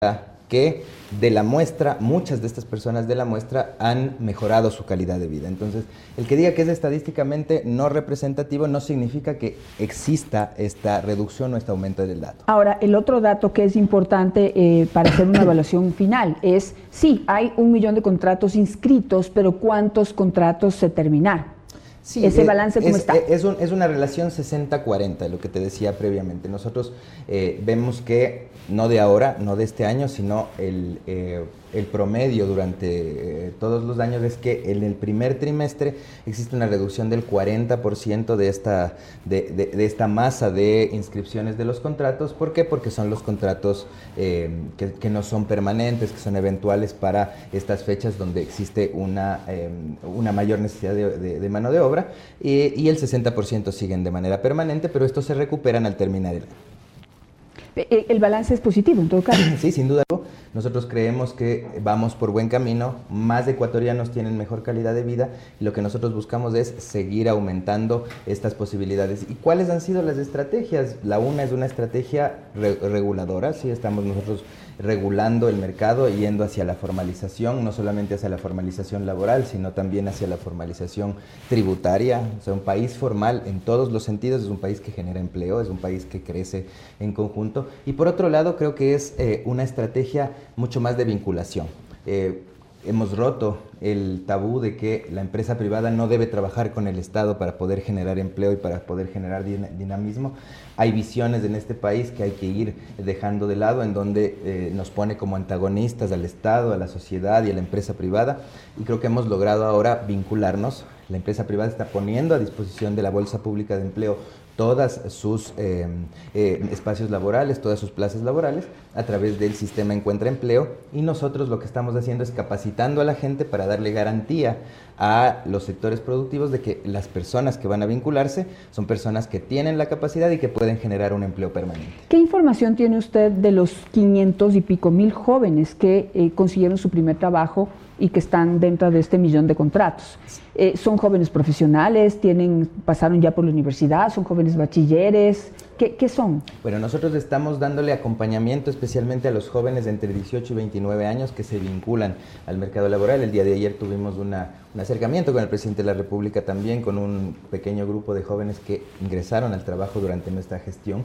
que de la muestra, muchas de estas personas de la muestra han mejorado su calidad de vida. Entonces, el que diga que es estadísticamente no representativo no significa que exista esta reducción o este aumento del dato. Ahora, el otro dato que es importante para hacer una evaluación final es, sí, hay 1 millón de contratos inscritos, pero ¿cuántos contratos se terminaron? Sí, ¿ese balance cómo está? Es una relación 60-40, lo que te decía previamente. Nosotros vemos que no de ahora, no de este año, sino el promedio durante todos los años es que en el primer trimestre existe una reducción del 40% de esta masa de inscripciones de los contratos. ¿Por qué? Porque son los contratos que no son permanentes, que son eventuales para estas fechas donde existe una mayor necesidad de mano de obra, y el 60% siguen de manera permanente, pero estos se recuperan al terminar el año. El balance es positivo en todo caso. Sí, sin duda. Nosotros creemos que vamos por buen camino, más ecuatorianos tienen mejor calidad de vida y lo que nosotros buscamos es seguir aumentando estas posibilidades. ¿Y cuáles han sido las estrategias? La una es una estrategia reguladora, sí, estamos nosotros regulando el mercado, yendo hacia la formalización, no solamente hacia la formalización laboral, sino también hacia la formalización tributaria. O sea, un país formal en todos los sentidos es un país que genera empleo, es un país que crece en conjunto. Y por otro lado, creo que es una estrategia mucho más de vinculación. Hemos roto el tabú de que la empresa privada no debe trabajar con el Estado para poder generar empleo y para poder generar dinamismo. Hay visiones en este país que hay que ir dejando de lado, en donde nos pone como antagonistas al Estado, a la sociedad y a la empresa privada, y creo que hemos logrado ahora vincularnos. La empresa privada está poniendo a disposición de la Bolsa Pública de Empleo todas sus espacios laborales, todas sus plazas laborales a través del sistema Encuentra Empleo, y nosotros lo que estamos haciendo es capacitando a la gente para darle garantía a los sectores productivos de que las personas que van a vincularse son personas que tienen la capacidad y que pueden generar un empleo permanente. ¿Qué información tiene usted de los 500 y pico mil jóvenes que consiguieron su primer trabajo y que están dentro de este 1 millón de contratos? ¿Son jóvenes profesionales? ¿Pasaron ya por la universidad? ¿Son jóvenes bachilleres? ¿Qué son? Bueno, nosotros estamos dándole acompañamiento especialmente a los jóvenes de entre 18 y 29 años que se vinculan al mercado laboral. El día de ayer tuvimos un acercamiento con el presidente de la República, también con un pequeño grupo de jóvenes que ingresaron al trabajo durante nuestra gestión.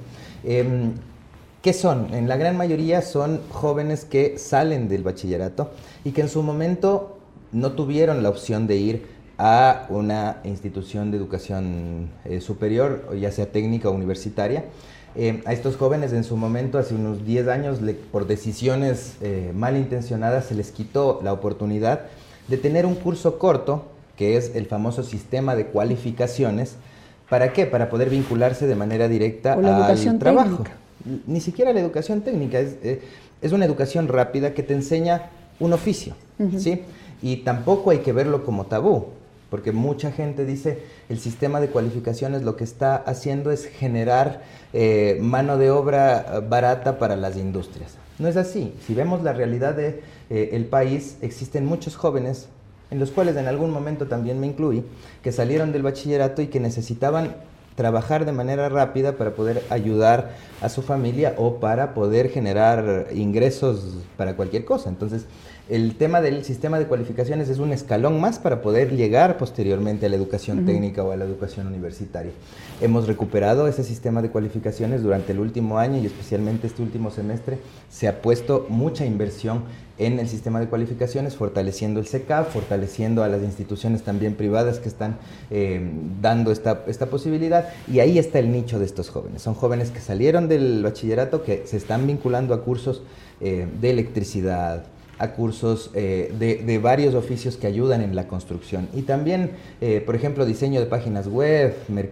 ¿Qué son? En la gran mayoría son jóvenes que salen del bachillerato y que en su momento no tuvieron la opción de ir a una institución de educación superior, ya sea técnica o universitaria. A estos jóvenes en su momento, hace unos 10 años, por decisiones malintencionadas, se les quitó la oportunidad de tener un curso corto, que es el famoso sistema de cualificaciones. ¿Para qué? Para poder vincularse de manera directa al trabajo. Técnica. Ni siquiera la educación técnica, es una educación rápida que te enseña un oficio, ¿sí? Y tampoco hay que verlo como tabú, porque mucha gente dice el sistema de cualificaciones lo que está haciendo es generar mano de obra barata para las industrias. No es así. Si vemos la realidad del país, existen muchos jóvenes, en los cuales en algún momento también me incluí, que salieron del bachillerato y que necesitaban trabajar de manera rápida para poder ayudar a su familia o para poder generar ingresos para cualquier cosa. Entonces, el tema del sistema de cualificaciones es un escalón más para poder llegar posteriormente a la educación técnica o a la educación universitaria. Hemos recuperado ese sistema de cualificaciones durante el último año y especialmente este último semestre. Se ha puesto mucha inversión en el sistema de cualificaciones, fortaleciendo el SECAF, fortaleciendo a las instituciones también privadas que están dando esta posibilidad, y ahí está el nicho de estos jóvenes. Son jóvenes que salieron del bachillerato, que se están vinculando a cursos de electricidad, a cursos de varios oficios que ayudan en la construcción, y también, por ejemplo, diseño de páginas web,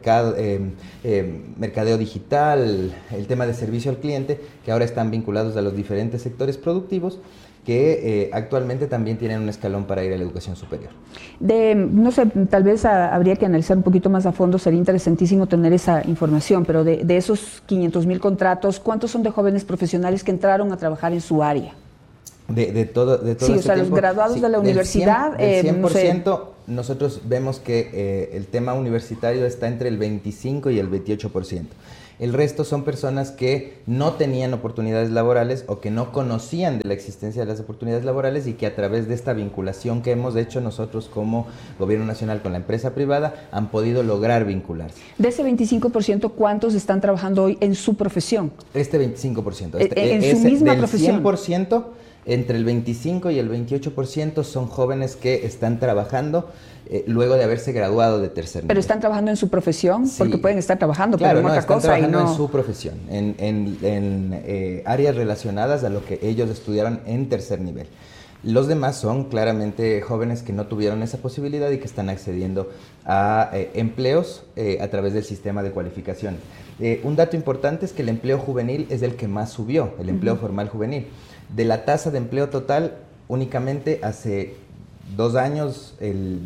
mercadeo digital, el tema de servicio al cliente, que ahora están vinculados a los diferentes sectores productivos, que actualmente también tienen un escalón para ir a la educación superior. No sé, tal vez habría que analizar un poquito más a fondo, sería interesantísimo tener esa información, pero de esos 500,000 contratos, ¿cuántos son de jóvenes profesionales que entraron a trabajar en su área? De todo sí, o sea, los graduados de la universidad. Del 100%, no sé. Nosotros vemos que el tema universitario está entre el 25 y el 28%. El resto son personas que no tenían oportunidades laborales o que no conocían de la existencia de las oportunidades laborales y que a través de esta vinculación que hemos hecho nosotros como Gobierno Nacional con la empresa privada han podido lograr vincularse. De ese 25%, ¿cuántos están trabajando hoy en su profesión? Este 25%. En su misma profesión. 100%, entre el 25 y el 28% son jóvenes que están trabajando luego de haberse graduado de tercer nivel. ¿Pero están trabajando en su profesión? Sí. Porque pueden estar trabajando, claro, pero en otra cosa. Están trabajando en su profesión, en áreas relacionadas a lo que ellos estudiaron en tercer nivel. Los demás son claramente jóvenes que no tuvieron esa posibilidad y que están accediendo a empleos a través del sistema de cualificación. Un dato importante es que el empleo juvenil es el que más subió, el empleo formal juvenil. De la tasa de empleo total, únicamente hace 2 años el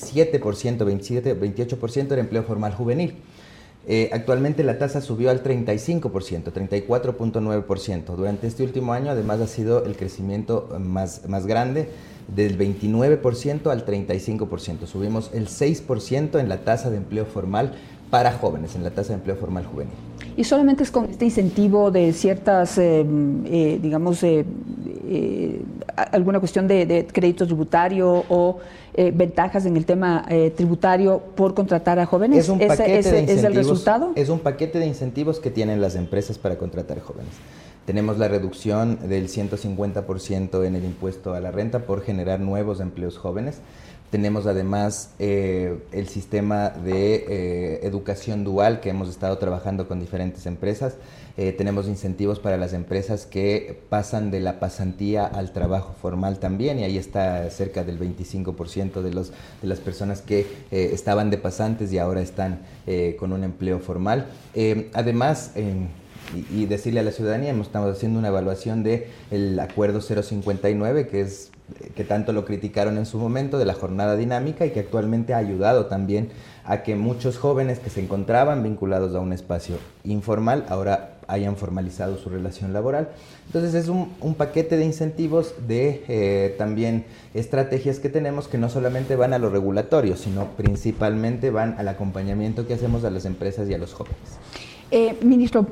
28% era empleo formal juvenil. Actualmente la tasa subió al 35%, 34.9%. Durante este último año además ha sido el crecimiento más grande, del 29% al 35%. Subimos el 6% en la tasa de empleo formal para jóvenes, en la tasa de empleo formal juvenil. ¿Y solamente es con este incentivo de ciertas, alguna cuestión de crédito tributario o ventajas en el tema tributario por contratar a jóvenes? Es un paquete de incentivos, ¿Es el resultado? Es un paquete de incentivos que tienen las empresas para contratar jóvenes. Tenemos la reducción del 150% en el impuesto a la renta por generar nuevos empleos jóvenes. Tenemos además el sistema de educación dual que hemos estado trabajando con diferentes empresas. Tenemos incentivos para las empresas que pasan de la pasantía al trabajo formal también, y ahí está cerca del 25% de las personas que estaban de pasantes y ahora están con un empleo formal. Además, y decirle a la ciudadanía, estamos haciendo una evaluación del acuerdo 059, que tanto lo criticaron en su momento, de la jornada dinámica, y que actualmente ha ayudado también a que muchos jóvenes que se encontraban vinculados a un espacio informal ahora hayan formalizado su relación laboral. Entonces es un paquete de incentivos, de también estrategias que tenemos que no solamente van a lo regulatorio, sino principalmente van al acompañamiento que hacemos a las empresas y a los jóvenes. Ministro,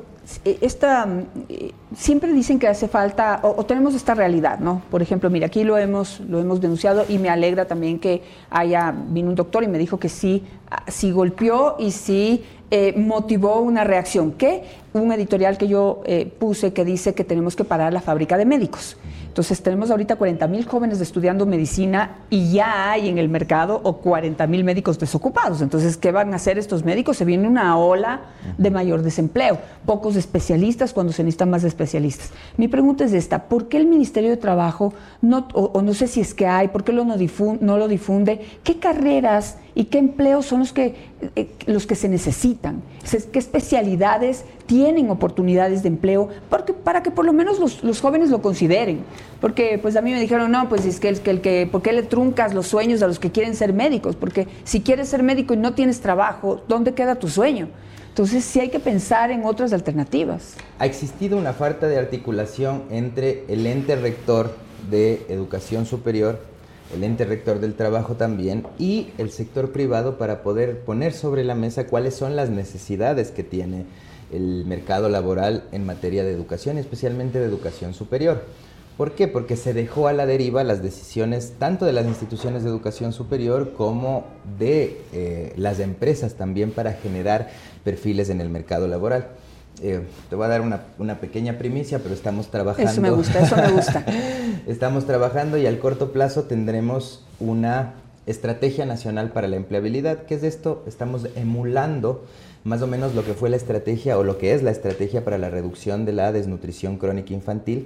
siempre dicen que hace falta, o tenemos esta realidad, ¿no? Por ejemplo, mira, aquí lo hemos denunciado, y me alegra también que vino un doctor y me dijo que sí golpeó y sí motivó una reacción. Un editorial que yo puse que dice que tenemos que parar la fábrica de médicos. Entonces tenemos ahorita 40,000 jóvenes estudiando medicina y ya hay en el mercado 40,000 médicos desocupados. Entonces, ¿qué van a hacer estos médicos? Se viene una ola de mayor desempleo, pocos especialistas cuando se necesitan más especialistas. Mi pregunta es esta: ¿por qué el Ministerio de Trabajo, no sé si es que hay, por qué no lo difunde? ¿Qué carreras y qué empleos son los que se necesitan? ¿Qué especialidades tienen oportunidades de empleo? Para que por lo menos los jóvenes lo consideren. Porque pues a mí me dijeron, no, pues es que ¿por qué le truncas los sueños a los que quieren ser médicos? Porque si quieres ser médico y no tienes trabajo, ¿dónde queda tu sueño? Entonces sí hay que pensar en otras alternativas. Ha existido una falta de articulación entre el ente rector de educación superior, el ente rector del trabajo también, y el sector privado, para poder poner sobre la mesa cuáles son las necesidades que tiene el mercado laboral en materia de educación, especialmente de educación superior. ¿Por qué? Porque se dejó a la deriva las decisiones tanto de las instituciones de educación superior como de las empresas también para generar perfiles en el mercado laboral. Te voy a dar una pequeña primicia, pero estamos trabajando. Eso me gusta. Estamos trabajando y al corto plazo tendremos una estrategia nacional para la empleabilidad. ¿Qué es esto? Estamos emulando más o menos lo que fue la estrategia, o lo que es la estrategia para la reducción de la desnutrición crónica infantil,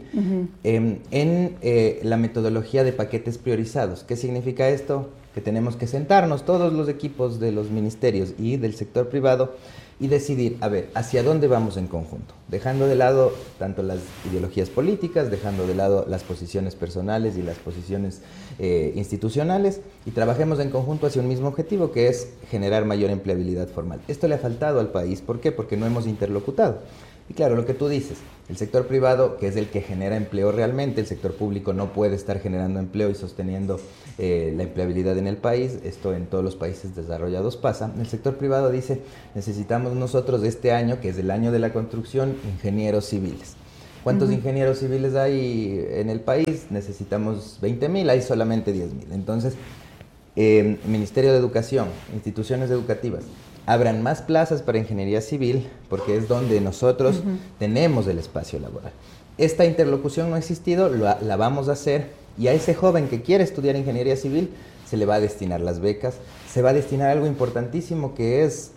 en la metodología de paquetes priorizados. ¿Qué significa esto? Que tenemos que sentarnos todos los equipos de los ministerios y del sector privado y decidir, a ver, hacia dónde vamos en conjunto, dejando de lado tanto las ideologías políticas, dejando de lado las posiciones personales y las posiciones institucionales, y trabajemos en conjunto hacia un mismo objetivo, que es generar mayor empleabilidad formal. Esto le ha faltado al país. ¿Por qué? Porque no hemos interlocutado. Y claro, lo que tú dices, el sector privado, que es el que genera empleo realmente, el sector público no puede estar generando empleo y sosteniendo la empleabilidad en el país, esto en todos los países desarrollados pasa. El sector privado dice, necesitamos nosotros este año, que es el año de la construcción, ingenieros civiles. ¿Cuántos ingenieros civiles hay en el país? Necesitamos 20.000, hay solamente 10.000. Entonces, Ministerio de Educación, instituciones educativas, abran más plazas para ingeniería civil, porque es donde nosotros tenemos el espacio laboral. Esta interlocución no ha existido, la vamos a hacer, y a ese joven que quiere estudiar ingeniería civil se le va a destinar las becas, se va a destinar algo importantísimo que es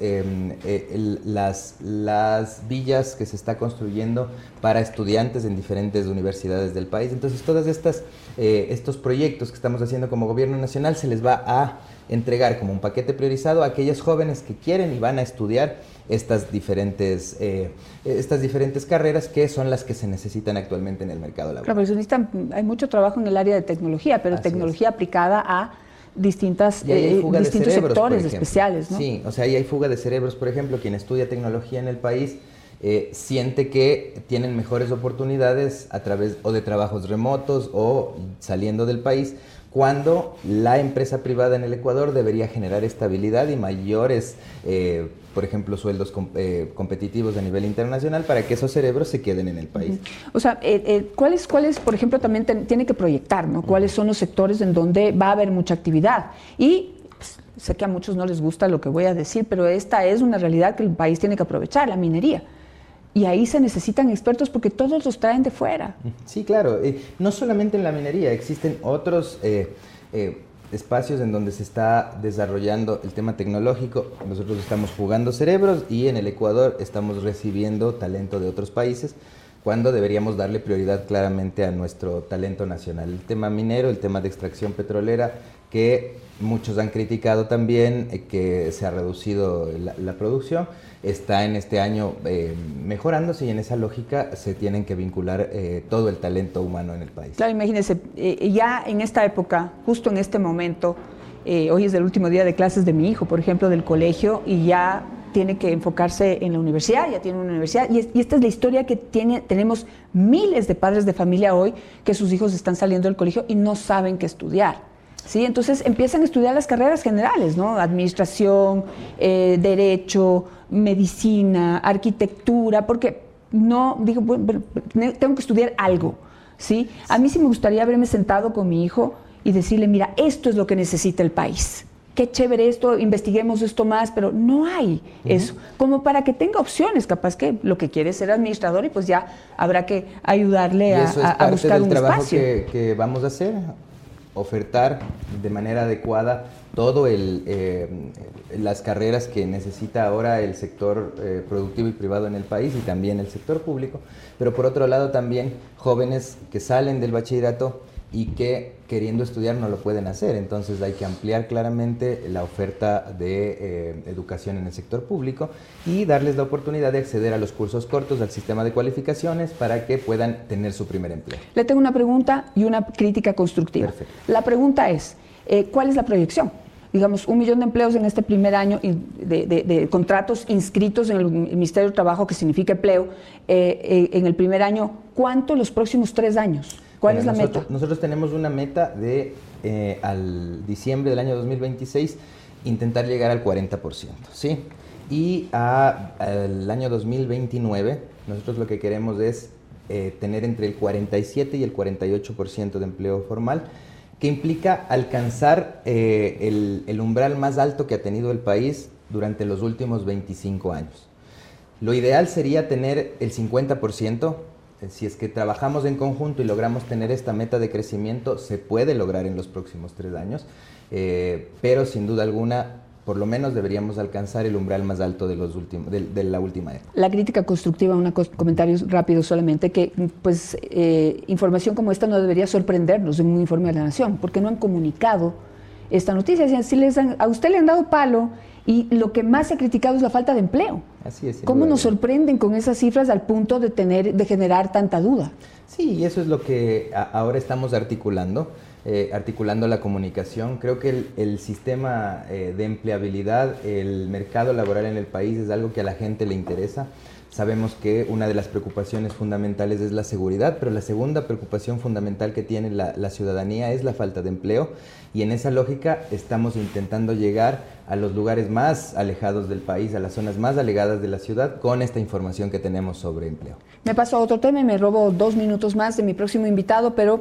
las villas que se está construyendo para estudiantes en diferentes universidades del país. Entonces, todos estos proyectos que estamos haciendo como gobierno nacional se les va a entregar como un paquete priorizado a aquellos jóvenes que quieren y van a estudiar estas diferentes carreras que son las que se necesitan actualmente en el mercado laboral. Claro, pero hay mucho trabajo en el área de tecnología, pero tecnología aplicada a distintos sectores especiales, ¿no? Sí, o sea, ahí hay fuga de cerebros. Por ejemplo, quien estudia tecnología en el país siente que tienen mejores oportunidades a través o de trabajos remotos o saliendo del país, cuando la empresa privada en el Ecuador debería generar estabilidad y mayores, por ejemplo, sueldos competitivos a nivel internacional para que esos cerebros se queden en el país. O sea, ¿cuáles, por ejemplo, también tiene que proyectar, ¿no? ¿Cuáles son los sectores en donde va a haber mucha actividad? Y pues, sé que a muchos no les gusta lo que voy a decir, pero esta es una realidad que el país tiene que aprovechar, la minería. Y ahí se necesitan expertos porque todos los traen de fuera. Sí, claro. No solamente en la minería, existen otros espacios en donde se está desarrollando el tema tecnológico. Nosotros estamos jugando cerebros y en el Ecuador estamos recibiendo talento de otros países, cuando deberíamos darle prioridad claramente a nuestro talento nacional. El tema minero, el tema de extracción petrolera, que muchos han criticado también, que se ha reducido la producción, está en este año mejorándose, y en esa lógica se tienen que vincular todo el talento humano en el país. Claro, imagínense, ya en esta época, justo en este momento, hoy es el último día de clases de mi hijo, por ejemplo, del colegio, y ya tiene que enfocarse en la universidad, ya tiene una universidad, y esta es la historia que tenemos miles de padres de familia hoy, que sus hijos están saliendo del colegio y no saben qué estudiar. ¿Sí? Entonces empiezan a estudiar las carreras generales, ¿no? Administración, derecho, medicina, arquitectura, porque no, digo, bueno, tengo que estudiar algo, ¿sí? A mí sí me gustaría haberme sentado con mi hijo y decirle, mira, esto es lo que necesita el país. Qué chévere esto, investiguemos esto más, pero no hay eso. Como para que tenga opciones, capaz que lo que quiere es ser administrador y pues ya habrá que ayudarle a buscar un espacio. Eso es parte del trabajo que vamos a hacer. Ofertar de manera adecuada todo las carreras que necesita ahora el sector productivo y privado en el país, y también el sector público, pero por otro lado también jóvenes que salen del bachillerato y que queriendo estudiar no lo pueden hacer. Entonces hay que ampliar claramente la oferta de educación en el sector público y darles la oportunidad de acceder a los cursos cortos, al sistema de cualificaciones, para que puedan tener su primer empleo. Le tengo una pregunta y una crítica constructiva. Perfecto. La pregunta es, ¿cuál es la proyección? Digamos, 1 millón de empleos en este primer año de contratos inscritos en el Ministerio de Trabajo, que significa empleo, en el primer año. ¿Cuánto los próximos 3 años? ¿Cuál es la meta? Nosotros tenemos una meta de, al diciembre del año 2026, intentar llegar al 40%, ¿sí? Y al año 2029, nosotros lo que queremos es tener entre el 47 y el 48% de empleo formal, que implica alcanzar el umbral más alto que ha tenido el país durante los últimos 25 años. Lo ideal sería tener el 50%. Si es que trabajamos en conjunto y logramos tener esta meta de crecimiento, se puede lograr en los próximos 3 años, pero sin duda alguna, por lo menos deberíamos alcanzar el umbral más alto de la última época. La crítica constructiva, comentarios rápidos solamente, que pues información como esta no debería sorprendernos en un informe de la Nación, porque no han comunicado esta noticia. A usted le han dado palo, y lo que más se ha criticado es la falta de empleo. Así es. ¿Cómo nos sorprenden con esas cifras al punto de generar tanta duda? Sí, y eso es lo que ahora estamos articulando la comunicación. Creo que el sistema de empleabilidad, el mercado laboral en el país es algo que a la gente le interesa. Sabemos que una de las preocupaciones fundamentales es la seguridad, pero la segunda preocupación fundamental que tiene la ciudadanía es la falta de empleo, y en esa lógica estamos intentando llegar a los lugares más alejados del país, a las zonas más alejadas de la ciudad, con esta información que tenemos sobre empleo. Me paso a otro tema y me robo 2 minutos más de mi próximo invitado, pero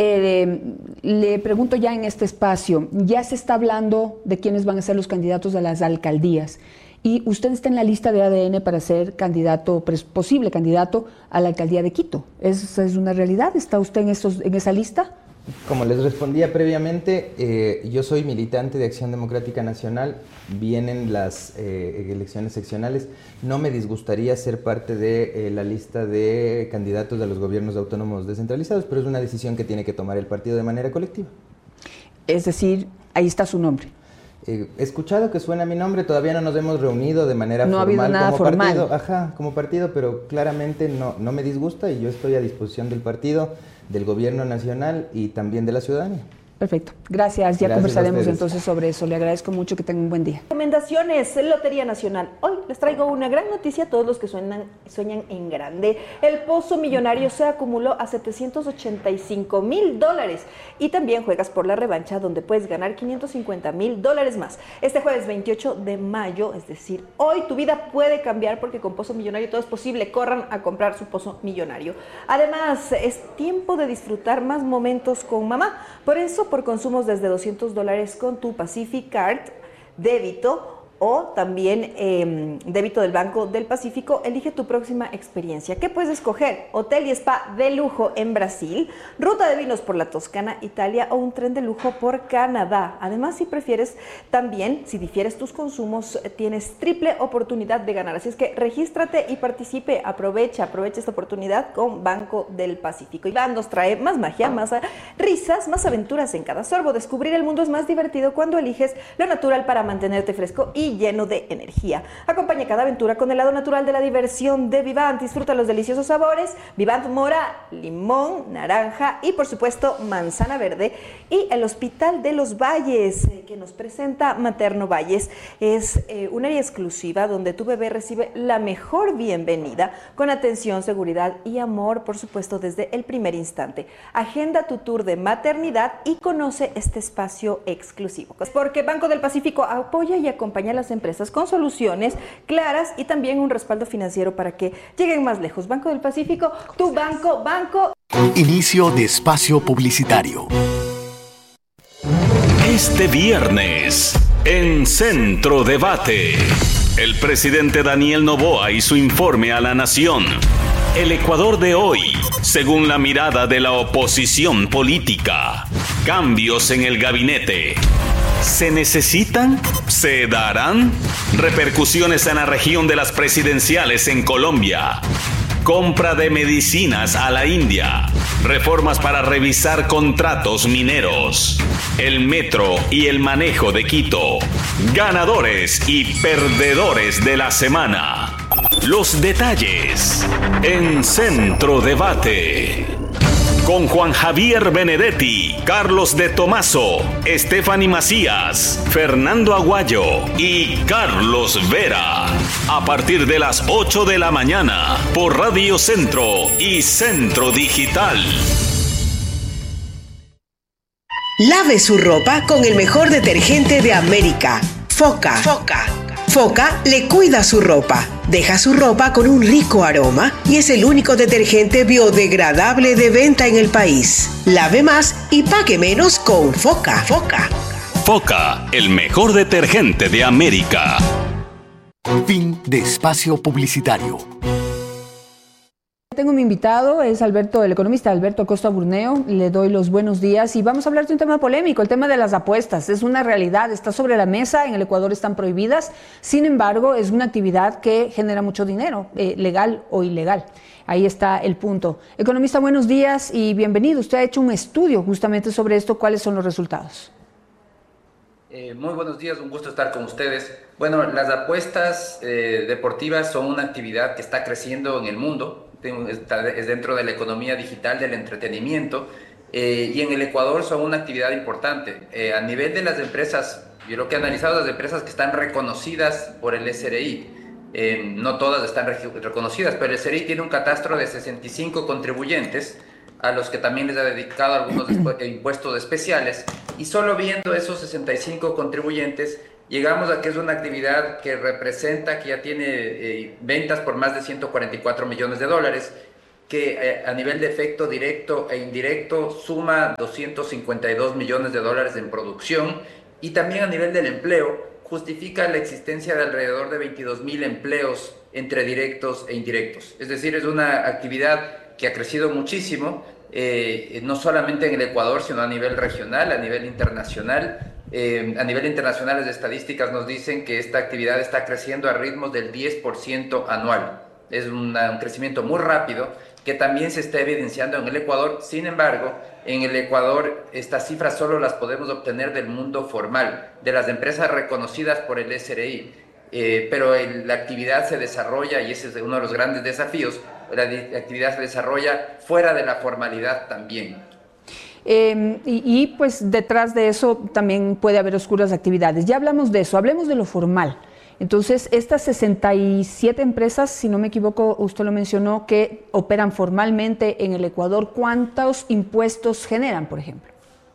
le pregunto ya en este espacio, ya se está hablando de quiénes van a ser los candidatos a las alcaldías, y usted está en la lista de ADN para ser candidato, posible candidato a la alcaldía de Quito. ¿Esa es una realidad? ¿Está usted en esa lista? Como les respondía previamente, yo soy militante de Acción Democrática Nacional, vienen las elecciones seccionales, no me disgustaría ser parte de la lista de candidatos a los gobiernos autónomos descentralizados, pero es una decisión que tiene que tomar el partido de manera colectiva. Es decir, ahí está su nombre. He escuchado que suena mi nombre, todavía no nos hemos reunido de manera formal. No ha habido nada como formal. Partido, como partido, pero claramente no me disgusta y yo estoy a disposición del partido, del gobierno nacional y también de la ciudadanía. Perfecto. Gracias. Ya conversaremos entonces sobre eso. Le agradezco mucho, que tengan un buen día. Recomendaciones, Lotería Nacional. Hoy les traigo una gran noticia a todos los que sueñan en grande. El pozo millonario se acumuló a $785,000 y también juegas por la revancha, donde puedes ganar $550,000 más. Este jueves 28 de mayo, es decir, hoy tu vida puede cambiar, porque con Pozo Millonario todo es posible. Corran a comprar su pozo millonario. Además, es tiempo de disfrutar más momentos con mamá. Por eso, por consumos desde $200 con tu Pacific Card débito o también débito del Banco del Pacífico, elige tu próxima experiencia. ¿Qué puedes escoger? Hotel y spa de lujo en Brasil, ruta de vinos por la Toscana, Italia, o un tren de lujo por Canadá. Además, si difieres tus consumos, tienes triple oportunidad de ganar. Así es que regístrate y participe. Aprovecha esta oportunidad con Banco del Pacífico. Iván nos trae más magia, más risas, más aventuras en cada sorbo. Descubrir el mundo es más divertido cuando eliges lo natural para mantenerte fresco y lleno de energía. Acompaña cada aventura con el lado natural de la diversión de Vivant. Disfruta los deliciosos sabores Vivant Mora, limón, naranja y por supuesto manzana verde. Y el Hospital de los Valles, que nos presenta Materno Valles, es un área exclusiva donde tu bebé recibe la mejor bienvenida, con atención, seguridad y amor, por supuesto, desde el primer instante. Agenda tu tour de maternidad y conoce este espacio exclusivo, porque Banco del Pacífico apoya y acompaña a las empresas con soluciones claras y también un respaldo financiero para que lleguen más lejos. Banco del Pacífico, tu banco. Inicio de espacio publicitario. Este viernes, en Centro Debate, el presidente Daniel Noboa y su informe a la nación. El Ecuador de hoy, según la mirada de la oposición política. Cambios en el gabinete. ¿Se necesitan? ¿Se darán? Repercusiones en la región de las presidenciales en Colombia. Compra de medicinas a la India. Reformas para revisar contratos mineros. El metro y el manejo de Quito. Ganadores y perdedores de la semana. Los detalles en Centro Debate. Con Juan Javier Benedetti, Carlos de Tomaso, Stephanie Macías, Fernando Aguayo y Carlos Vera. A partir de las 8 de la mañana por Radio Centro y Centro Digital. Lave su ropa con el mejor detergente de América, Foca. Foca le cuida su ropa, deja su ropa con un rico aroma y es el único detergente biodegradable de venta en el país. Lave más y pague menos con Foca. Foca, el mejor detergente de América. Fin de espacio publicitario. Tengo mi invitado, es Alberto, el economista Alberto Acosta Burneo. Le doy los buenos días y vamos a hablar de un tema polémico, el tema de las apuestas. Es una realidad, está sobre la mesa, en el Ecuador están prohibidas. Sin embargo, es una actividad que genera mucho dinero, legal o ilegal. Ahí está el punto. Economista, buenos días y bienvenido. Usted ha hecho un estudio justamente sobre esto. ¿Cuáles son los resultados? Muy buenos días, un gusto estar con ustedes. Bueno, las apuestas deportivas son una actividad que está creciendo en el mundo. Es dentro de la economía digital del entretenimiento y en el Ecuador son una actividad importante. A nivel de las empresas, yo lo que he analizado, las empresas que están reconocidas por el SRI, No todas están reconocidas, pero el SRI tiene un catastro de 65 contribuyentes a los que también les ha dedicado algunos impuestos especiales, y solo viendo esos 65 contribuyentes llegamos a que es una actividad que representa, que ya tiene ventas por más de 144 millones de dólares, que a nivel de efecto directo e indirecto suma 252 millones de dólares en producción, y también a nivel del empleo justifica la existencia de alrededor de 22,000 empleos entre directos e indirectos. Es decir, es una actividad que ha crecido muchísimo, no solamente en el Ecuador, sino a nivel regional, a nivel internacional. A nivel internacional, las estadísticas nos dicen que esta actividad está creciendo a ritmos del 10% anual. Es un crecimiento muy rápido que también se está evidenciando en el Ecuador. Sin embargo, en el Ecuador estas cifras solo las podemos obtener del mundo formal, de las empresas reconocidas por el SRI. Pero la actividad se desarrolla, y ese es uno de los grandes desafíos, la actividad se desarrolla fuera de la formalidad también. Pues detrás de eso también puede haber oscuras actividades. Ya hablamos de eso, hablemos de lo formal. Entonces, estas 67 empresas, si no me equivoco, usted lo mencionó, que operan formalmente en el Ecuador, ¿cuántos impuestos generan, por ejemplo?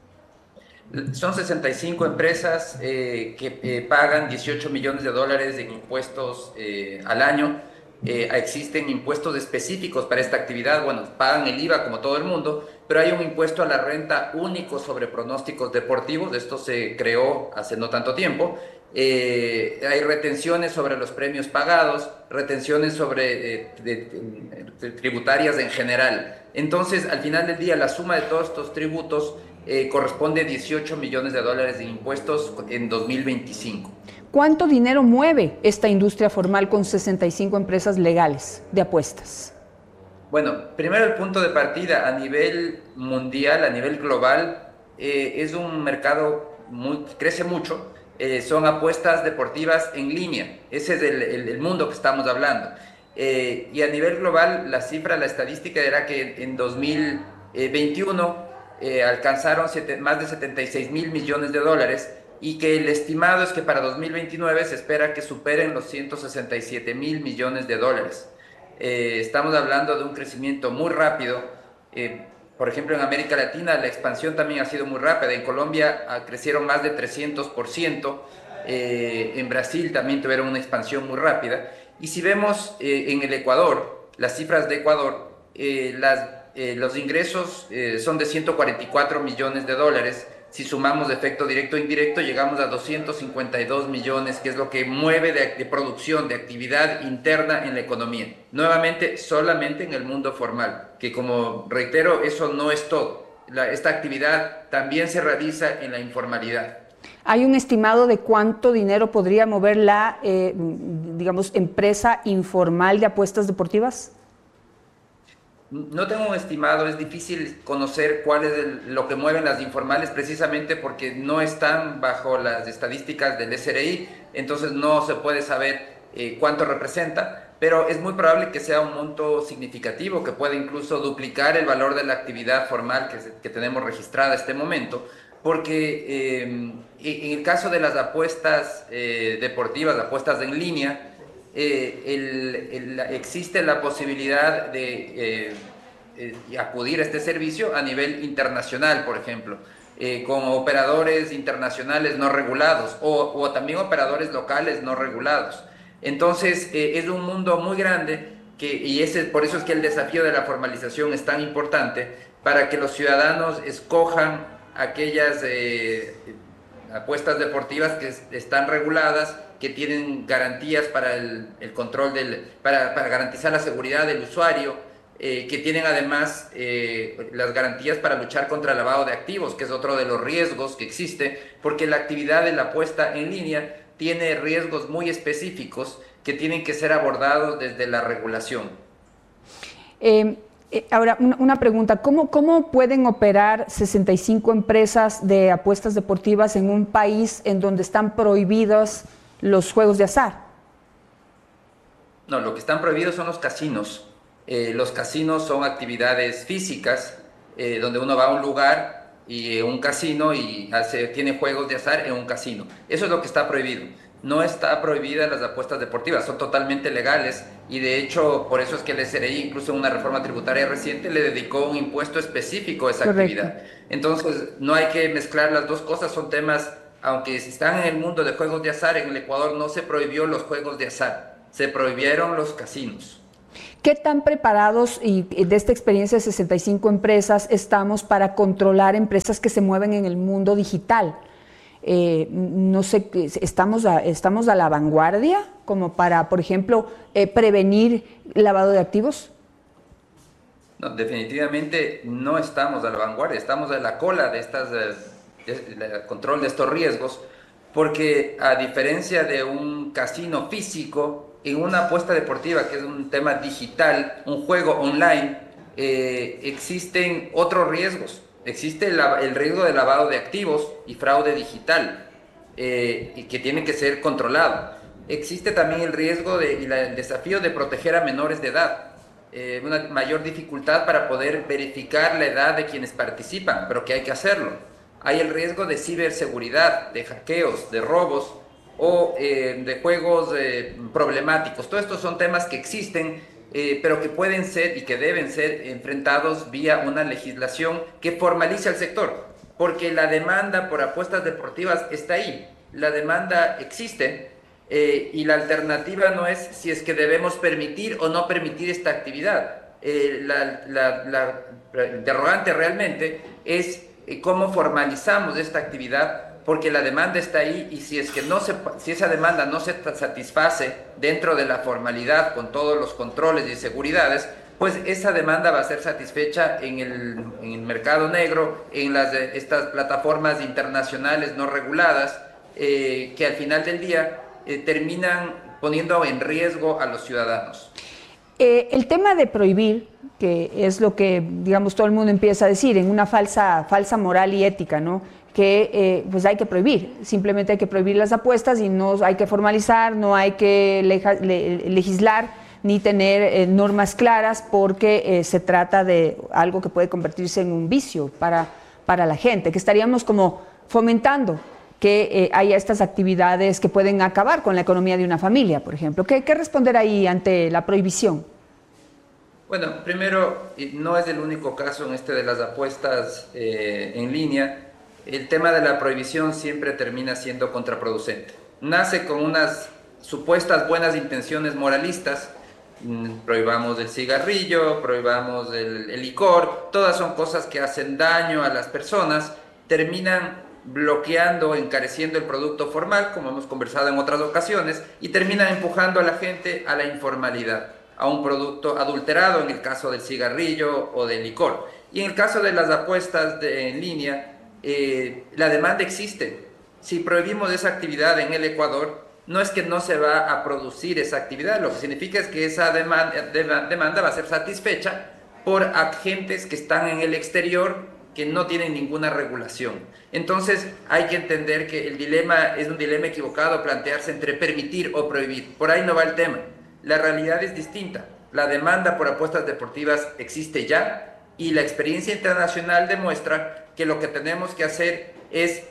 Son 65 empresas que pagan 18 millones de dólares en impuestos al año. Existen impuestos específicos para esta actividad. Bueno, pagan el IVA como todo el mundo, pero hay un impuesto a la renta único sobre pronósticos deportivos. Esto se creó hace no tanto tiempo. Hay retenciones sobre los premios pagados, retenciones sobre tributarias en general. Entonces, al final del día, la suma de todos estos tributos corresponde a 18 millones de dólares de impuestos en 2025. ¿Cuánto dinero mueve esta industria formal con 65 empresas legales de apuestas? Bueno, primero el punto de partida a nivel mundial, a nivel global, es un mercado crece mucho. Son apuestas deportivas en línea. Ese es el mundo que estamos hablando. Y a nivel global, la estadística era que en 2021 alcanzaron más de 76 mil millones de dólares, y que el estimado es que para 2029 se espera que superen los 167 mil millones de dólares. Estamos hablando de un crecimiento muy rápido. Por ejemplo, en América Latina la expansión también ha sido muy rápida. En Colombia crecieron más de 300%. En Brasil también tuvieron una expansión muy rápida. Y si vemos en el Ecuador, las cifras de Ecuador, los ingresos son de 144 millones de dólares. Si sumamos de efecto directo e indirecto, llegamos a 252 millones, que es lo que mueve de producción, de actividad interna en la economía. Nuevamente, solamente en el mundo formal, que como reitero, eso no es todo. Esta actividad también se realiza en la informalidad. ¿Hay un estimado de cuánto dinero podría mover la, empresa informal de apuestas deportivas? No tengo un estimado, es difícil conocer cuál es lo que mueven las informales, precisamente porque no están bajo las estadísticas del SRI, entonces no se puede saber cuánto representa, pero es muy probable que sea un monto significativo, que pueda incluso duplicar el valor de la actividad formal que tenemos registrada a este momento, porque en el caso de las apuestas deportivas, apuestas en línea, existe la posibilidad de acudir a este servicio a nivel internacional, por ejemplo, con operadores internacionales no regulados o también operadores locales no regulados. Entonces, es un mundo muy grande por eso es que el desafío de la formalización es tan importante, para que los ciudadanos escojan aquellas apuestas deportivas que están reguladas, que tienen garantías para el control para garantizar la seguridad del usuario, que tienen además las garantías para luchar contra el lavado de activos, que es otro de los riesgos que existe, porque la actividad de la apuesta en línea tiene riesgos muy específicos que tienen que ser abordados desde la regulación. Ahora, una pregunta, ¿cómo pueden operar 65 empresas de apuestas deportivas en un país en donde están prohibidos los juegos de azar? No, lo que están prohibidos son los casinos. Los casinos son actividades físicas donde uno va a un lugar y un casino y tiene juegos de azar en un casino. Eso es lo que está prohibido. no está prohibida las apuestas deportivas, son totalmente legales y de hecho por eso es que el SRI, incluso en una reforma tributaria reciente, le dedicó un impuesto específico a esa actividad. Entonces no hay que mezclar las dos cosas, son temas, aunque están en el mundo de juegos de azar, en el Ecuador no se prohibió los juegos de azar, se prohibieron los casinos. ¿Qué tan preparados y de esta experiencia de 65 empresas estamos para controlar empresas que se mueven en el mundo digital? No sé, ¿estamos a la vanguardia como para, por ejemplo, prevenir lavado de activos? No, definitivamente no estamos a la vanguardia, estamos a la cola de el control de estos riesgos, porque a diferencia de un casino físico, en una apuesta deportiva, que es un tema digital, un juego online, existen otros riesgos. Existe el riesgo de lavado de activos y fraude digital, y que tiene que ser controlado. Existe también el riesgo y el desafío de proteger a menores de edad, una mayor dificultad para poder verificar la edad de quienes participan, pero que hay que hacerlo. Hay el riesgo de ciberseguridad, de hackeos, de robos o de juegos problemáticos. Todos estos son temas que existen, pero que pueden ser y que deben ser enfrentados vía una legislación que formalice al sector, porque la demanda por apuestas deportivas está ahí, la demanda existe, y la alternativa no es si es que debemos permitir o no permitir esta actividad. La interrogante realmente es cómo formalizamos esta actividad, porque la demanda está ahí y si esa demanda no se satisface dentro de la formalidad con todos los controles y seguridades, pues esa demanda va a ser satisfecha en el mercado negro, en estas plataformas internacionales no reguladas, que al final del día terminan poniendo en riesgo a los ciudadanos. El tema de prohibir, que es lo que, digamos, todo el mundo empieza a decir, en una falsa moral y ética, ¿no? Que pues hay que prohibir, simplemente hay que prohibir las apuestas y no hay que formalizar, no hay que legislar ni tener normas claras, porque se trata de algo que puede convertirse en un vicio para la gente, que estaríamos como fomentando que haya estas actividades que pueden acabar con la economía de una familia, por ejemplo. ¿Qué responder ahí ante la prohibición? Bueno, primero, no es el único caso en de las apuestas en línea. El tema de la prohibición siempre termina siendo contraproducente. Nace con unas supuestas buenas intenciones moralistas, prohibamos el cigarrillo, prohibamos el licor, todas son cosas que hacen daño a las personas, terminan bloqueando, encareciendo el producto formal, como hemos conversado en otras ocasiones, y terminan empujando a la gente a la informalidad, a un producto adulterado en el caso del cigarrillo o del licor. Y en el caso de las apuestas en línea, la demanda existe. Si prohibimos esa actividad en el Ecuador, no es que no se va a producir esa actividad, lo que significa es que esa demanda va a ser satisfecha por agentes que están en el exterior, que no tienen ninguna regulación. Entonces hay que entender que el dilema es un dilema equivocado, plantearse entre permitir o prohibir. Por ahí no va el tema. La realidad es distinta. La demanda por apuestas deportivas existe ya y la experiencia internacional demuestra que lo que tenemos que hacer es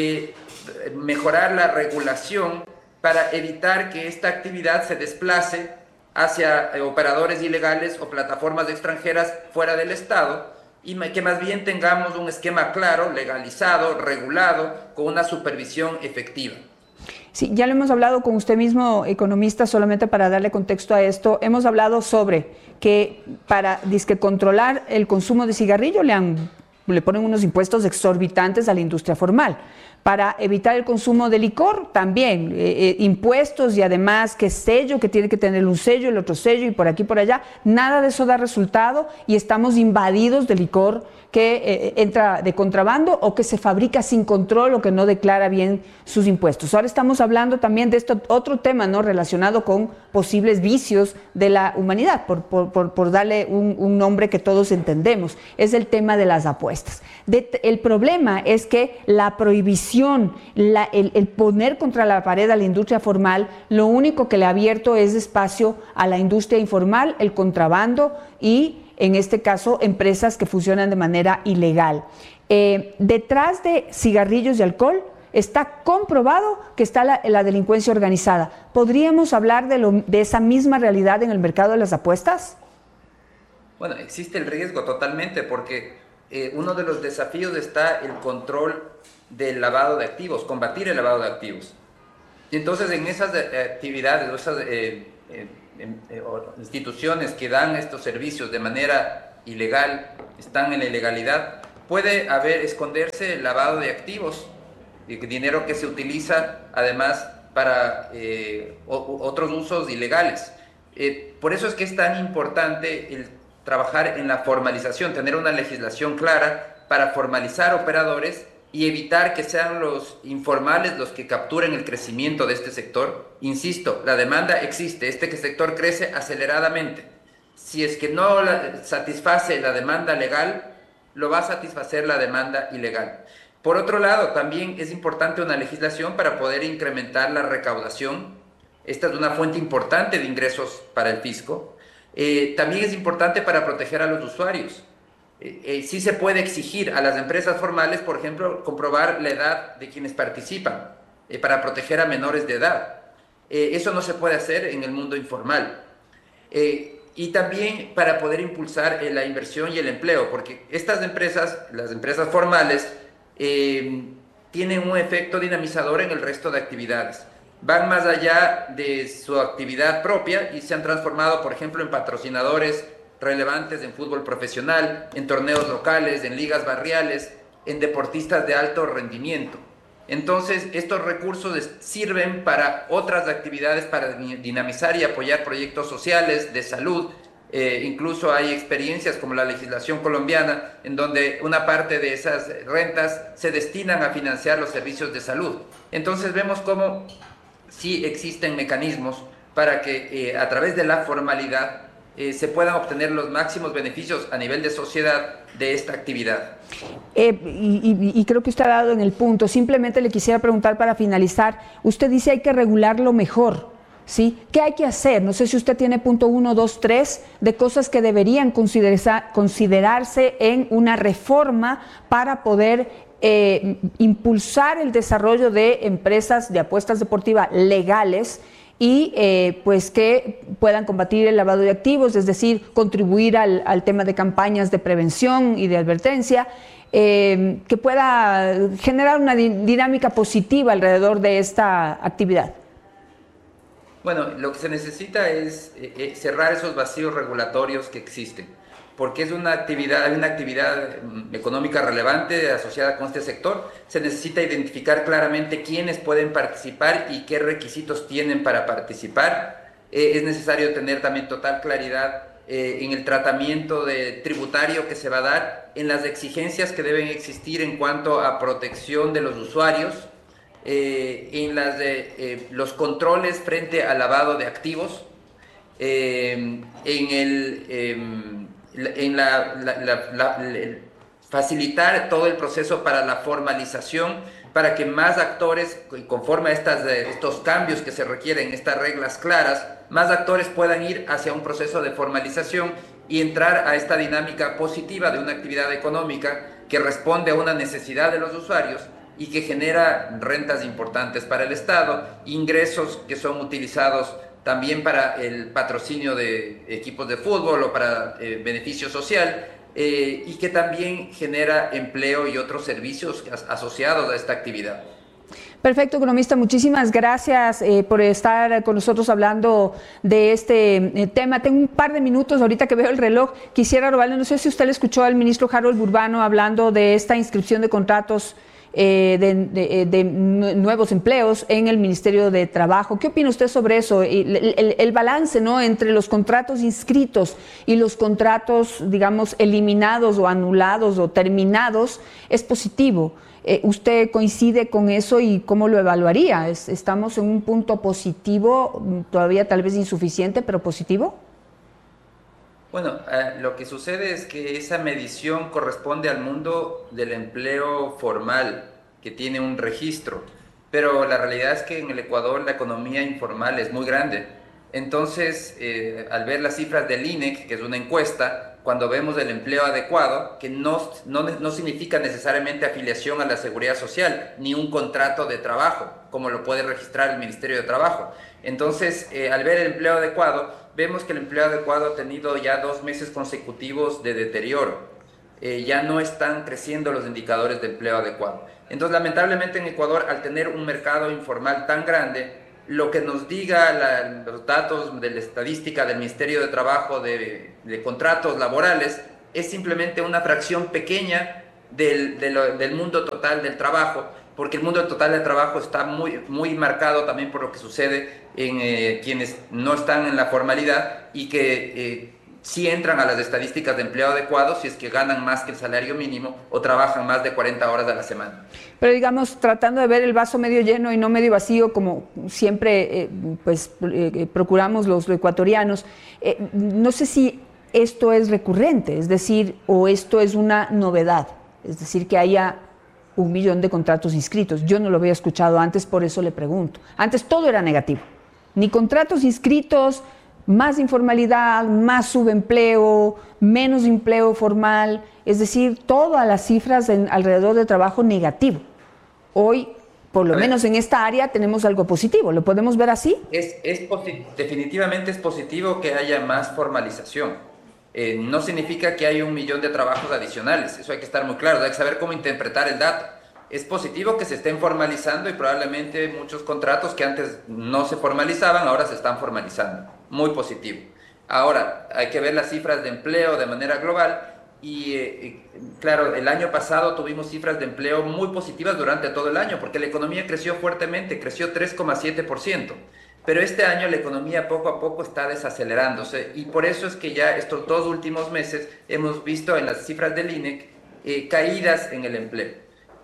mejorar la regulación para evitar que esta actividad se desplace hacia operadores ilegales o plataformas extranjeras fuera del Estado, y que más bien tengamos un esquema claro, legalizado, regulado, con una supervisión efectiva. Sí, ya lo hemos hablado con usted mismo, economista, solamente para darle contexto a esto. Hemos hablado sobre que para controlar el consumo de cigarrillo le ponen unos impuestos exorbitantes a la industria formal. Para evitar el consumo de licor, también impuestos, y además que tiene que tener un sello, el otro sello, y por aquí por allá. Nada de eso da resultado y estamos invadidos de licor que entra de contrabando o que se fabrica sin control o que no declara bien sus impuestos. Ahora estamos hablando también de otro tema, ¿no?, relacionado con posibles vicios de la humanidad, por darle un nombre que todos entendemos. Es el tema de las apuestas. El problema es que la prohibición, el poner contra la pared a la industria formal, lo único que le ha abierto es espacio a la industria informal, el contrabando y, en este caso, empresas que funcionan de manera ilegal. Detrás de cigarrillos y alcohol está comprobado que está la delincuencia organizada. ¿Podríamos hablar de esa misma realidad en el mercado de las apuestas? Bueno, existe el riesgo totalmente porque uno de los desafíos está el control del lavado de activos, combatir el lavado de activos. Y entonces en esas actividades, esas instituciones que dan estos servicios de manera ilegal, están en la ilegalidad, puede esconderse el lavado de activos, dinero que se utiliza además para otros usos ilegales. Por eso es que es tan importante el trabajar en la formalización, tener una legislación clara para formalizar operadores y evitar que sean los informales los que capturen el crecimiento de este sector. Insisto, la demanda existe, este sector crece aceleradamente. Si es que no satisface la demanda legal, lo va a satisfacer la demanda ilegal. Por otro lado, también es importante una legislación para poder incrementar la recaudación. Esta es una fuente importante de ingresos para el fisco. También es importante para proteger a los usuarios. Sí se puede exigir a las empresas formales, por ejemplo, comprobar la edad de quienes participan para proteger a menores de edad. Eso no se puede hacer en el mundo informal. Y también para poder impulsar la inversión y el empleo, porque estas empresas, las empresas formales, tienen un efecto dinamizador en el resto de actividades. Van más allá de su actividad propia y se han transformado, por ejemplo, en patrocinadores relevantes en fútbol profesional, en torneos locales, en ligas barriales, en deportistas de alto rendimiento. Entonces, estos recursos sirven para otras actividades, para dinamizar y apoyar proyectos sociales, de salud. Incluso hay experiencias como la legislación colombiana, en donde una parte de esas rentas se destinan a financiar los servicios de salud. Entonces, vemos cómo sí existen mecanismos para que a través de la formalidad se puedan obtener los máximos beneficios a nivel de sociedad de esta actividad. Y creo que usted ha dado en el punto. Simplemente le quisiera preguntar para finalizar. Usted dice hay que regularlo mejor, ¿sí? ¿Qué hay que hacer? No sé si usted tiene punto 1, 2, 3 de cosas que deberían considerarse en una reforma para poder impulsar el desarrollo de empresas de apuestas deportivas legales y pues que puedan combatir el lavado de activos, es decir, contribuir al tema de campañas de prevención y de advertencia, que pueda generar una dinámica positiva alrededor de esta actividad? Bueno, lo que se necesita es cerrar esos vacíos regulatorios que existen, porque es una actividad económica relevante asociada con este sector. Se necesita identificar claramente quiénes pueden participar y qué requisitos tienen para participar. Es necesario tener también total claridad en el tratamiento tributario que se va a dar, en las exigencias que deben existir en cuanto a protección de los usuarios, en los controles frente al lavado de activos, facilitar todo el proceso para la formalización, para que más actores, conforme a estos cambios que se requieren, estas reglas claras, más actores puedan ir hacia un proceso de formalización y entrar a esta dinámica positiva de una actividad económica que responde a una necesidad de los usuarios y que genera rentas importantes para el Estado, ingresos que son utilizados también para el patrocinio de equipos de fútbol o para beneficio social, y que también genera empleo y otros servicios asociados a esta actividad. Perfecto, economista, muchísimas gracias por estar con nosotros hablando de este tema. Tengo un par de minutos, ahorita que veo el reloj, quisiera robarle, no sé si usted le escuchó al ministro Harold Burbano hablando de esta inscripción de contratos de nuevos empleos en el Ministerio de Trabajo. ¿Qué opina usted sobre eso? El balance, ¿no?, entre los contratos inscritos y los contratos, digamos, eliminados o anulados o terminados es positivo. ¿Usted coincide con eso y cómo lo evaluaría? ¿Estamos en un punto positivo, todavía tal vez insuficiente, pero positivo? Bueno, lo que sucede es que esa medición corresponde al mundo del empleo formal, que tiene un registro, pero la realidad es que en el Ecuador la economía informal es muy grande. Entonces, al ver las cifras del INEC, que es una encuesta, cuando vemos el empleo adecuado, que no significa necesariamente afiliación a la Seguridad Social, ni un contrato de trabajo, como lo puede registrar el Ministerio de Trabajo. Entonces, al ver el empleo adecuado, vemos que el empleo adecuado ha tenido ya 2 meses consecutivos de deterioro. Ya no están creciendo los indicadores de empleo adecuado. Entonces, lamentablemente en Ecuador, al tener un mercado informal tan grande, lo que nos diga los datos de la estadística del Ministerio de Trabajo de contratos laborales es simplemente una fracción pequeña del mundo total del trabajo, porque el mundo total del trabajo está muy marcado también por lo que sucede en quienes no están en la formalidad y que sí entran a las estadísticas de empleo adecuado si es que ganan más que el salario mínimo o trabajan más de 40 horas a la semana. Pero digamos, tratando de ver el vaso medio lleno y no medio vacío, como siempre procuramos los ecuatorianos, no sé si esto es recurrente, es decir, o esto es una novedad, es decir, que haya 1 millón de contratos inscritos. Yo no lo había escuchado antes, por eso le pregunto. Antes todo era negativo, ni contratos inscritos, más informalidad, más subempleo, menos empleo formal, es decir, todas las cifras alrededor del trabajo negativo. Hoy, por lo menos en esta área, tenemos algo positivo. ¿Lo podemos ver así? Definitivamente es positivo que haya más formalización. No significa que haya 1 millón de trabajos adicionales. Eso hay que estar muy claro. Hay que saber cómo interpretar el dato. Es positivo que se estén formalizando y probablemente muchos contratos que antes no se formalizaban, ahora se están formalizando. Muy positivo. Ahora, hay que ver las cifras de empleo de manera global y claro, el año pasado tuvimos cifras de empleo muy positivas durante todo el año porque la economía creció fuertemente, creció 3,7%. Pero este año la economía poco a poco está desacelerándose y por eso es que ya estos 2 últimos meses hemos visto en las cifras del INEC caídas en el empleo.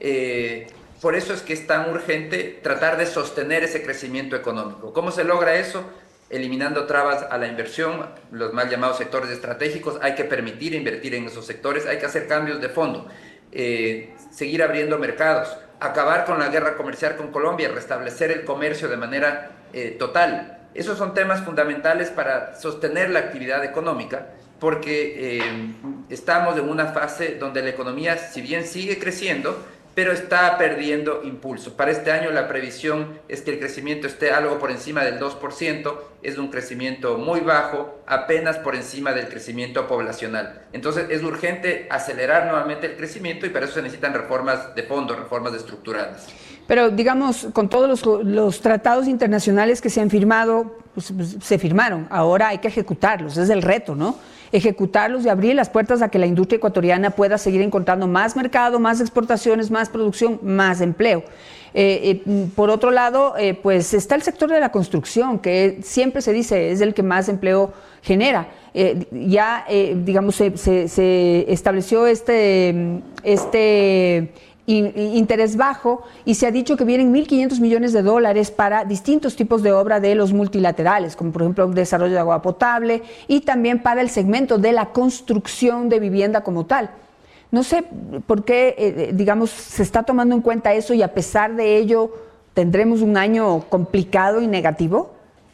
Por eso es que es tan urgente tratar de sostener ese crecimiento económico. ¿Cómo se logra eso? Eliminando trabas a la inversión, los mal llamados sectores estratégicos. Hay que permitir invertir en esos sectores, hay que hacer cambios de fondo, seguir abriendo mercados, acabar con la guerra comercial con Colombia, restablecer el comercio de manera total. Esos son temas fundamentales para sostener la actividad económica, porque estamos en una fase donde la economía, si bien sigue creciendo, pero está perdiendo impulso. Para este año la previsión es que el crecimiento esté algo por encima del 2%, es un crecimiento muy bajo, apenas por encima del crecimiento poblacional. Entonces es urgente acelerar nuevamente el crecimiento y para eso se necesitan reformas de fondo, reformas estructurales. Pero digamos, con todos los tratados internacionales que se han firmado, pues, se firmaron, ahora hay que ejecutarlos, es el reto, ¿no? Ejecutarlos y abrir las puertas a que la industria ecuatoriana pueda seguir encontrando más mercado, más exportaciones, más producción, más empleo. Por otro lado, pues está el sector de la construcción, que siempre se dice es el que más empleo genera. Digamos, se estableció este interés bajo y se ha dicho que vienen 1.500 millones de dólares para distintos tipos de obra de los multilaterales, como por ejemplo el desarrollo de agua potable y también para el segmento de la construcción de vivienda como tal. No sé por qué, digamos, se está tomando en cuenta eso y a pesar de ello tendremos un año complicado y negativo.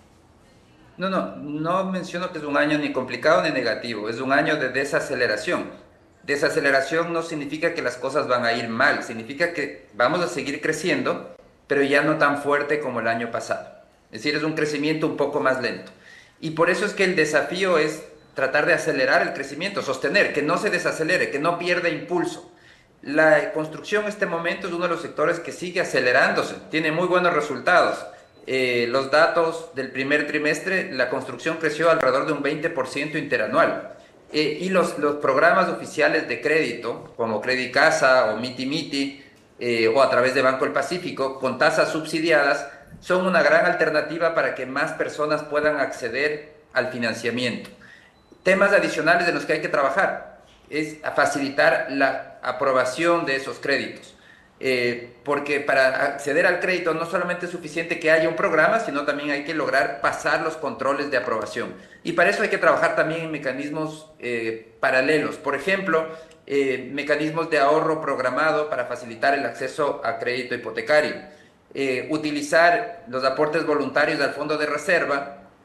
No menciono que es un año ni complicado ni negativo, es un año de desaceleración. Desaceleración no significa que las cosas van a ir mal, significa que vamos a seguir creciendo, pero ya no tan fuerte como el año pasado. Es decir, es un crecimiento un poco más lento. Y por eso es que el desafío es tratar de acelerar el crecimiento, sostener, que no se desacelere, que no pierda impulso. La construcción en este momento es uno de los sectores que sigue acelerándose, tiene muy buenos resultados. Los datos del primer trimestre, la construcción creció alrededor de un 20% interanual. Y los programas oficiales de crédito, como Credicasa o Miti Miti, o a través de Banco del Pacífico, con tasas subsidiadas, son una gran alternativa para que más personas puedan acceder al financiamiento. Temas adicionales de los que hay que trabajar es a facilitar la aprobación de esos créditos. Porque para acceder al crédito no solamente es suficiente que haya un programa, sino también hay que lograr pasar los controles de aprobación. Y para eso hay que trabajar también en mecanismos paralelos. Por ejemplo, mecanismos de ahorro programado para facilitar el acceso a crédito hipotecario. Utilizar los aportes voluntarios al fondo de reserva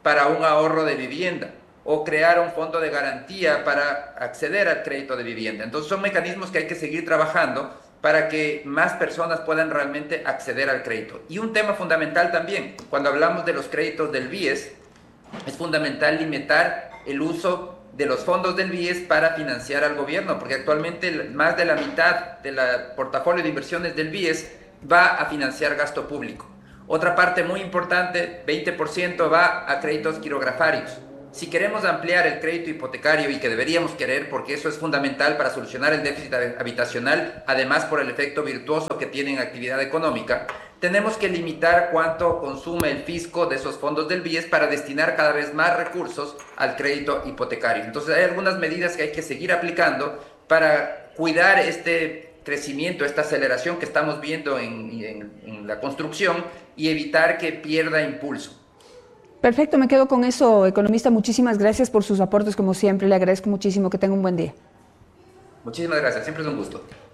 para un ahorro de vivienda o crear un fondo de garantía para acceder al crédito de vivienda. Entonces son mecanismos que hay que seguir trabajando para que más personas puedan realmente acceder al crédito. Y un tema fundamental también, cuando hablamos de los créditos del BIES, es fundamental limitar el uso de los fondos del BIES para financiar al gobierno, porque actualmente más de la mitad del portafolio de inversiones del BIES va a financiar gasto público. Otra parte muy importante, 20%, va a créditos quirografarios. Si queremos ampliar el crédito hipotecario, y que deberíamos querer porque eso es fundamental para solucionar el déficit habitacional, además por el efecto virtuoso que tiene en actividad económica, tenemos que limitar cuánto consume el fisco de esos fondos del BIES para destinar cada vez más recursos al crédito hipotecario. Entonces hay algunas medidas que hay que seguir aplicando para cuidar este crecimiento, esta aceleración que estamos viendo en la construcción y evitar que pierda impulso. Perfecto, me quedo con eso, economista. Muchísimas gracias por sus aportes, como siempre. Le agradezco muchísimo. Que tenga un buen día. Muchísimas gracias, siempre es un gusto.